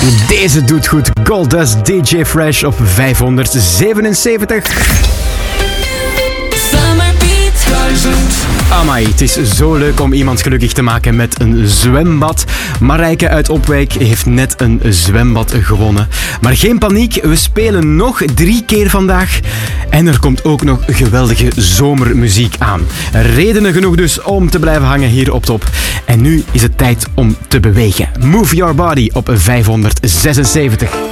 Deze doet goed. Goldust DJ Fresh op 577. Amai, het is zo leuk om iemand gelukkig te maken met een zwembad. Marijke uit Opwijk heeft net een zwembad gewonnen. Maar geen paniek, we spelen nog 3 keer vandaag. En er komt ook nog geweldige zomermuziek aan. Redenen genoeg dus om te blijven hangen hier op Top. En nu is het tijd om te bewegen. Move Your Body op 576.